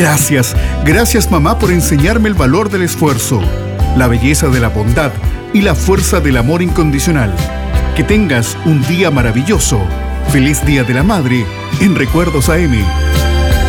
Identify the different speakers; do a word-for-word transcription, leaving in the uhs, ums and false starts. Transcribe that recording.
Speaker 1: Gracias, gracias mamá por enseñarme el valor del esfuerzo, la belleza de la bondad y la fuerza del amor incondicional. Que tengas un día maravilloso. Feliz Día de la Madre en Recuerdos A M.